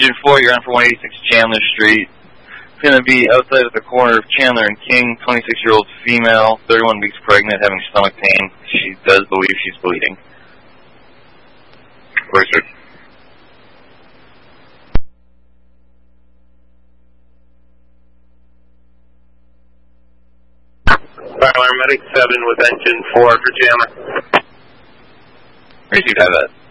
Engine 4, you're on for 186 Chandler Street. It's going to be outside of the corner of Chandler and King, 26-year-old female, 31 weeks pregnant, having stomach pain. She does believe she's bleeding. Where's it? Fire Medic 7 with Engine 4 for Chandler. Where did you have that?